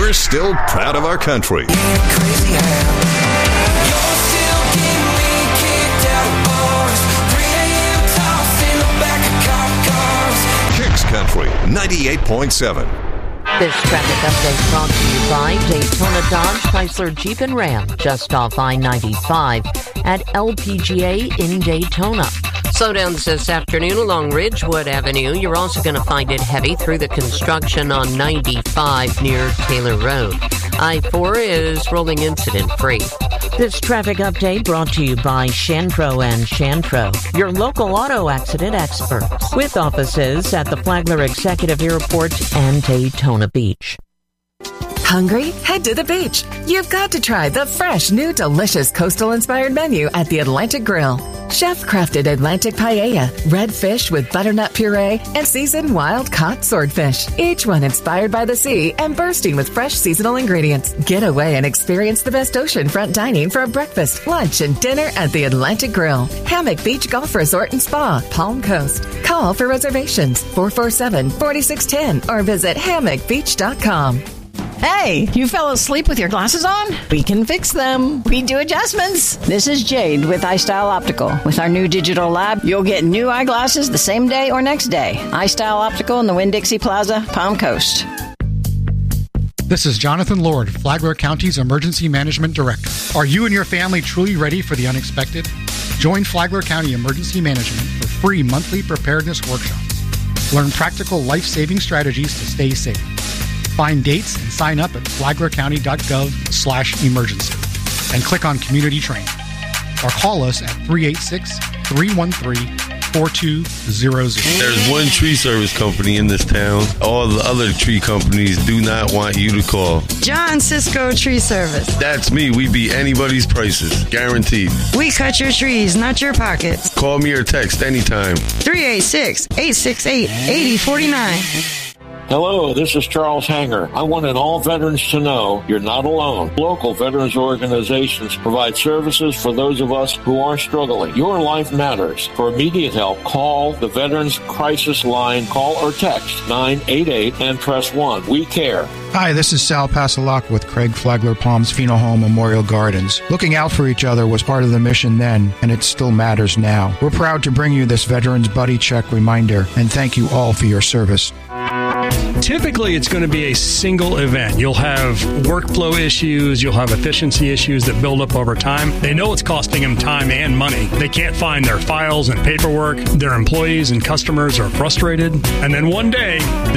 we're still proud of our country. Crazy how you're still getting me kicked out of bars. 3 a.m. toss in the back of cop cars. Kicks Country 98.7. This traffic update brought to you by Daytona Dodge, Chrysler, Jeep, and Ram, just off I-95 at LPGA in Daytona. Slowdowns this afternoon along Ridgewood Avenue. You're also going to find it heavy through the construction on 95 near Taylor Road. I-4 is rolling incident-free. This traffic update brought to you by Shantro & Shantro, your local auto accident experts, with offices at the Flagler Executive Airport and Daytona Beach. Hungry? Head to the beach. You've got to try the fresh, new, delicious coastal-inspired menu at the Atlantic Grill. Chef-crafted Atlantic paella, red fish with butternut puree, and seasoned wild-caught swordfish. Each one inspired by the sea and bursting with fresh seasonal ingredients. Get away and experience the best oceanfront dining for a breakfast, lunch, and dinner at the Atlantic Grill. Hammock Beach Golf Resort and Spa, Palm Coast. Call for reservations 447-4610 or visit hammockbeach.com. Hey, you fell asleep with your glasses on? We can fix them. We do adjustments. This is Jade with iStyle Optical. With our new digital lab, you'll get new eyeglasses the same day or next day. iStyle Optical in the Winn-Dixie Plaza, Palm Coast. This is Jonathan Lord, Flagler County's Emergency Management Director. Are you and your family truly ready for the unexpected? Join Flagler County Emergency Management for free monthly preparedness workshops. Learn practical life-saving strategies to stay safe. Find dates and sign up at flaglercounty.gov/emergency and click on Community Training. Or call us at 386-313-4200. There's one tree service company in this town. All the other tree companies do not want you to call. John Cisco Tree Service. That's me. We beat anybody's prices. Guaranteed. We cut your trees, not your pockets. Call me or text anytime. 386-868-8049. Hello, this is Charles Hanger. I wanted all veterans to know you're not alone. Local veterans organizations provide services for those of us who are struggling. Your life matters. For immediate help, call the Veterans Crisis Line. Call or text 988 and press 1. We care. Hi, this is Sal Passalak with Craig Flagler Palms Funeral Home Memorial Gardens. Looking out for each other was part of the mission then, and it still matters now. We're proud to bring you this Veterans Buddy Check reminder, and thank you all for your service. Typically, it's going to be a single event. You'll have workflow issues. You'll have efficiency issues that build up over time. They know it's costing them time and money. They can't find their files and paperwork. Their employees and customers are frustrated. And then one day, the